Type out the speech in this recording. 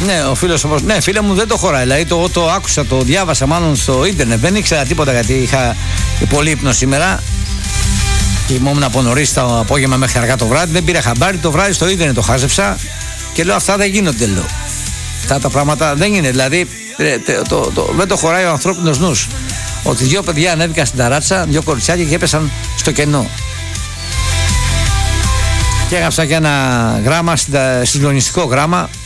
Ναι, ο φίλος όμως. Ναι, φίλε μου, δεν το χωράει. Δηλαδή το άκουσα, το διάβασα μάλλον στο ίντερνετ. Δεν ήξερα τίποτα γιατί είχα πολύ ύπνο σήμερα. Κοιμόμουν από νωρίς το απόγευμα μέχρι αργά το βράδυ. Δεν πήρα χαμπάρι. Το βράδυ στο ίντερνετ το χάζεψα και λέω αυτά δεν γίνονται. Λέω. Αυτά τα πράγματα δεν είναι. Δηλαδή δεν το χωράει ο ανθρώπινος νους. Ότι δύο παιδιά ανέβηκαν στην ταράτσα, δύο κοριτσάκια και έπεσαν στο κενό. Και έγραψα και ένα γράμμα, συγκλονιστικό γράμμα.